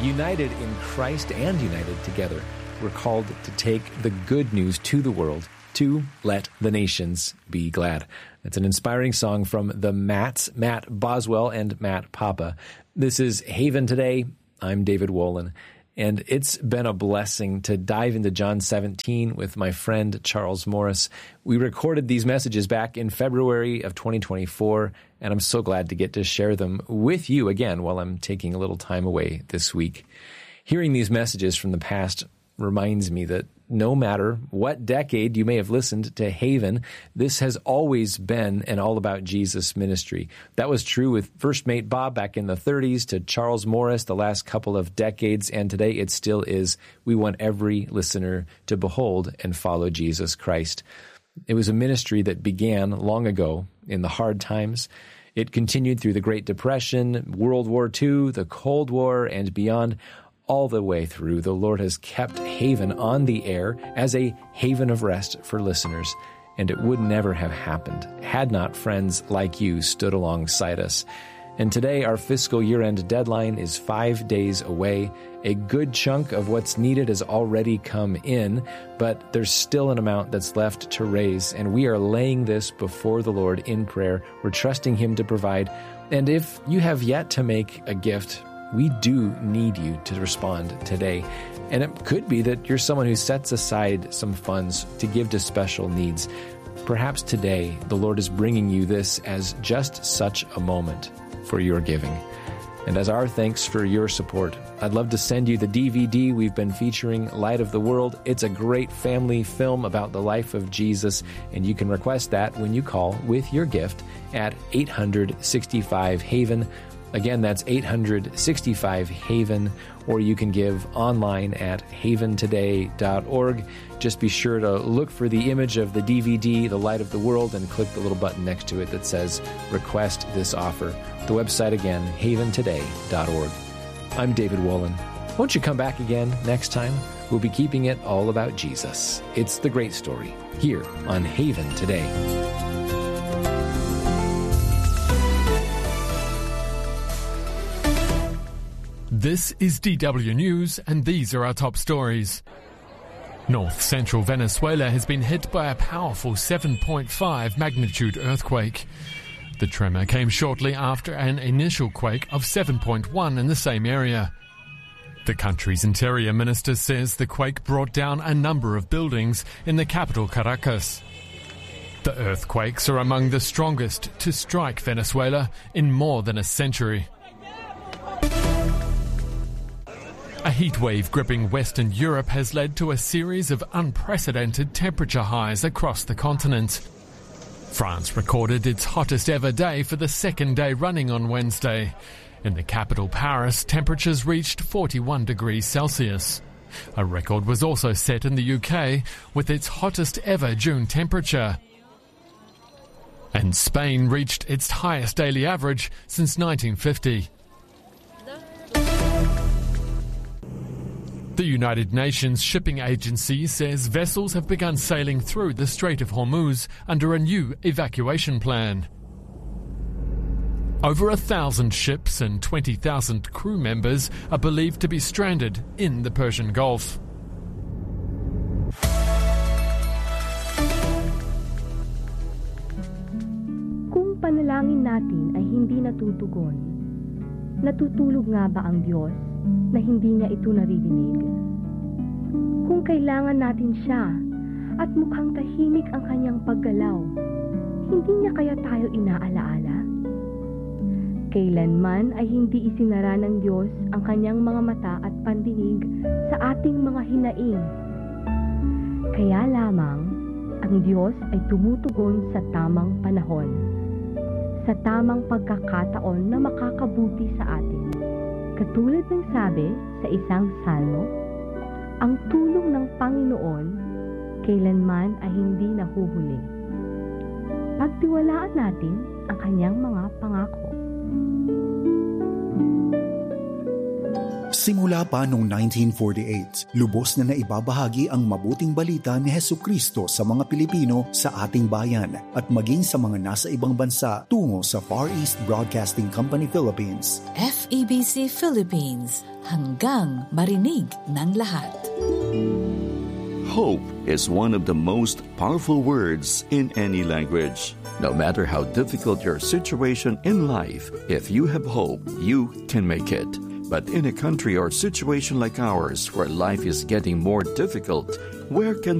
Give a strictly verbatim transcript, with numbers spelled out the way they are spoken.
United in Christ and united together, we're called to take the good news to the world, to let the nations be glad. That's an inspiring song from the Matts, Matt Boswell and Matt Papa. This is Haven Today. I'm David Wolin, and it's been a blessing to dive into John seventeen with my friend Charles Morris. We recorded these messages back in February of twenty twenty-four, and I'm so glad to get to share them with you again while I'm taking a little time away this week. Hearing these messages from the past reminds me that no matter what decade you may have listened to Haven, this has always been an all about Jesus ministry. That was true with First Mate Bob back in the thirties, to Charles Morris the last couple of decades, and today it still is. We want every listener to behold and follow Jesus Christ. It was a ministry that began long ago in the hard times. It continued through the Great Depression, World War Two, the Cold War, and beyond. All the way through, the Lord has kept Haven on the air as a haven of rest for listeners, and it would never have happened had not friends like you stood alongside us. And today, our fiscal year-end deadline is five days away. A good chunk of what's needed has already come in, but there's still an amount that's left to raise, and we are laying this before the Lord in prayer. We're trusting Him to provide. And if you have yet to make a gift, we do need you to respond today. And it could be that you're someone who sets aside some funds to give to special needs. Perhaps today the Lord is bringing you this as just such a moment for your giving. And as our thanks for your support, I'd love to send you the D V D we've been featuring, Light of the World. It's a great family film about the life of Jesus, and you can request that when you call with your gift at eight hundred sixty-five Haven. Again, that's eight hundred sixty-five Haven, or you can give online at haven today dot org. Just be sure to look for the image of the D V D, The Light of the World, and click the little button next to it that says Request This Offer. The website again, haven today dot org. I'm David Wolin. Won't you come back again next time? We'll be keeping it all about Jesus. It's the great story here on Haven Today. This is D W News, and these are our top stories. North-central Venezuela has been hit by a powerful seven point five magnitude earthquake. The tremor came shortly after an initial quake of seven point one in the same area. The country's interior minister says the quake brought down a number of buildings in the capital, Caracas. The earthquakes are among the strongest to strike Venezuela in more than a century. A heatwave gripping Western Europe has led to a series of unprecedented temperature highs across the continent. France recorded its hottest ever day for the second day running on Wednesday. In the capital, Paris, temperatures reached forty-one degrees Celsius. A record was also set in the U K with its hottest ever June temperature. And Spain reached its highest daily average since nineteen fifty. The United Nations Shipping Agency says vessels have begun sailing through the Strait of Hormuz under a new evacuation plan. Over a thousand ships and twenty thousand crew members are believed to be stranded in the Persian Gulf. Kung panalangin natin ay hindi natutugon, natutulog nga ba ang Diyos na hindi niya ito naririnig? Kung kailangan natin siya at mukhang tahimik ang kanyang paggalaw, hindi niya kaya tayo inaalaala? Kailanman ay hindi isinara ng Diyos ang kanyang mga mata at pandinig sa ating mga hinaing. Kaya lamang, ang Diyos ay tumutugon sa tamang panahon, sa tamang pagkakataon na makakabuti sa atin. Katulad ng sabi sa isang salmo, ang tulong ng Panginoon kailanman ay hindi nahuhuli. Pagtiwalaan natin ang kanyang mga pangako. Simula pa noong nineteen forty-eight, lubos na naibabahagi ang mabuting balita ni Hesukristo sa mga Pilipino sa ating bayan at maging sa mga nasa ibang bansa tungo sa Far East Broadcasting Company Philippines. F E B C Philippines, hanggang marinig ng lahat. Hope is one of the most powerful words in any language. No matter how difficult your situation in life, if you have hope, you can make it. But in a country or situation like ours where life is getting more difficult, where can